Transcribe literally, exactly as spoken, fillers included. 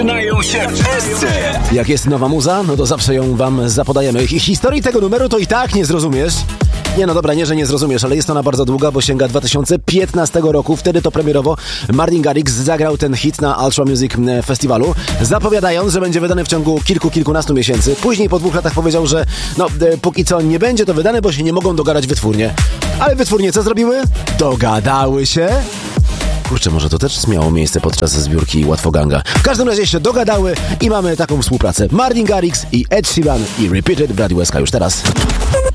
Znają się w Esce. Jak jest nowa muza, no to zawsze ją wam zapodajemy. I historii tego numeru to i tak nie zrozumiesz. Nie no dobra, nie, że nie zrozumiesz, ale jest ona bardzo długa, bo sięga dwa tysiące piętnastego roku. Wtedy to premierowo Martin Garrix zagrał ten hit na Ultra Music Festiwalu, zapowiadając, że będzie wydany w ciągu kilku, kilkunastu miesięcy. Później po dwóch latach powiedział, że no e, póki co nie będzie to wydane, bo się nie mogą dogadać wytwórnie. Ale wytwórnie co zrobiły? Dogadały się. Kurczę, może to też miało miejsce podczas zbiórki Łatwoganga. W każdym razie się dogadały i mamy taką współpracę. Martin Garrix i Ed Sheeran i Repeated w Radiu S K już teraz.